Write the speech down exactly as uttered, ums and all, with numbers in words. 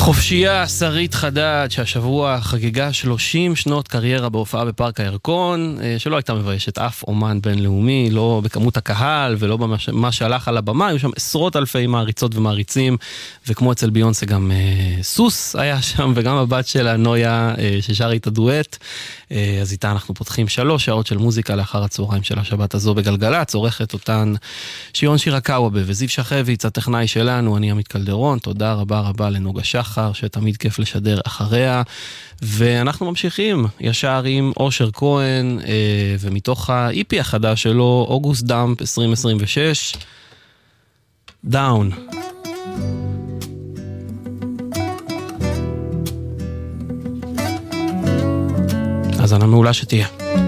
החופשייה שרית חדד שהשבוע חגגה שלושים שנות קריירה בהופעה בפארק הירקון, שלא הייתה מביישת אף אומן בינלאומי, לא בכמות הקהל ולא במה שהלך על הבמה. היו שם עשרות אלפי מעריצות ומעריצים, וכמו אצל ביונסה גם אה, סוס היה שם, וגם הבת שלה נויה אה, ששרה איתה דואט. אה, אז איתה אנחנו פותחים שלוש שעות של מוזיקה לאחר הצהריים של השבת הזו בגלגלצ. עורכת אותן שירון שירקאווה וזיו שחביץ, הטכנאי שלנו, אני עמית קלדרון. תודה רבה רבה לנוגה שחר, שתמיד כיף לשדר אחריה. ואנחנו ממשיכים ישר עם אושר כהן, אה, ומתוך ה-אי פי החדש שלו, אוגוסט דאמפ עשרים עשרים ושש, דאון. האזנה מעולה שתהיה.